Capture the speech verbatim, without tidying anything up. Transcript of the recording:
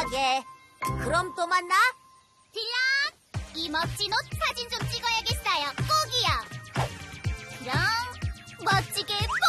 그러게. 그럼 또 만나? 딜랑, 이 멋진 옷 사진 좀 찍어야겠어요. 꼭이요. 그럼 멋지게